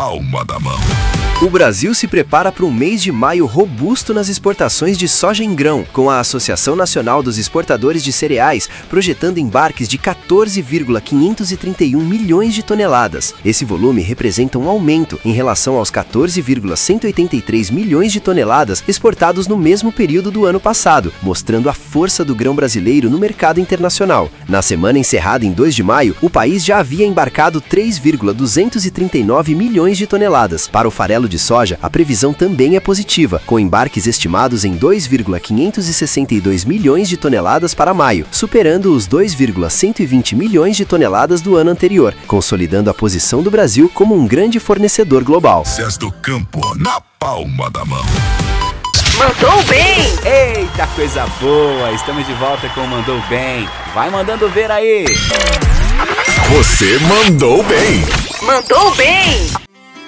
palma da mão. O Brasil se prepara para um mês de maio robusto nas exportações de soja em grão, com a Associação Nacional dos Exportadores de Cereais projetando embarques de 14,531 milhões de toneladas. Esse volume representa um aumento em relação aos 14,183 milhões de toneladas exportados no mesmo período do ano passado, mostrando a força do grão brasileiro no mercado internacional. Na semana encerrada em 2 de maio, o país já havia embarcado 3,239 milhões de toneladas. Para o farelo de soja, a previsão também é positiva, com embarques estimados em 2,562 milhões de toneladas para maio, superando os 2,120 milhões de toneladas do ano anterior, consolidando a posição do Brasil como um grande fornecedor global. Cés do Campo, na palma da mão. Mandou bem! Eita, coisa boa! Estamos de volta com o Mandou Bem. Vai mandando ver aí! Você mandou bem! Mandou bem!